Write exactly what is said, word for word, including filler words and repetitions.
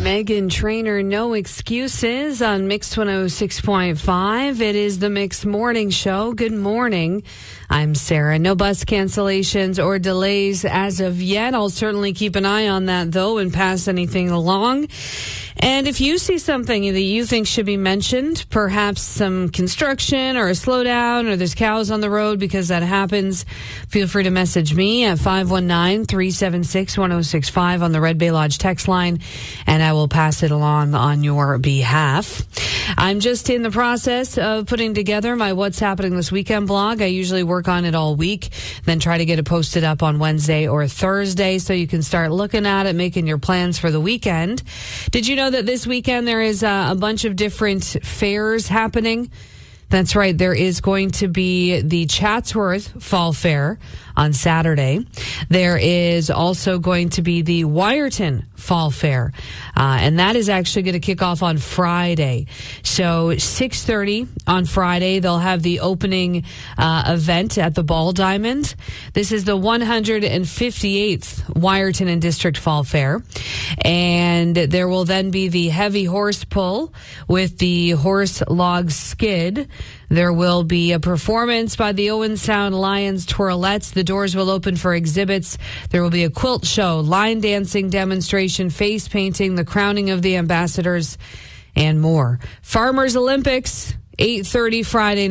Meghan Trainor, No Excuses on Mix one oh six point five. It is the Mix Morning Show. Good morning. I'm Sarah. No bus cancellations or delays as of yet. I'll certainly keep an eye on that, though, and pass anything along. And if you see something that you think should be mentioned, perhaps some construction or a slowdown or there's cows on the road, because that happens, feel free to message me at five one nine, three seven six, one oh six five on the Red Bay Lodge text line, and I will pass it along on your behalf. I'm just in the process of putting together my What's Happening This Weekend blog. I usually work on it all week, then try to get it posted up on Wednesday or Thursday so you can start looking at it, making your plans for the weekend. Did you know that this weekend there is uh, a bunch of different fairs happening? That's right. There is going to be the Chatsworth Fall Fair on Saturday. There is also going to be the Wyerton Fall Fair, uh, and that is actually going to kick off on Friday. So six thirty on Friday, they'll have the opening uh, event at the Ball Diamond. This is the one hundred fifty-eighth Wyerton and District Fall Fair, and there will then be the heavy horse pull with the horse log skid. There will be a performance by the Owen Sound Lions Twirlettes. The doors will open for exhibits. There will be a quilt show, line dancing demonstration, face painting, the crowning of the ambassadors, and more. Farmers Olympics, eight thirty Friday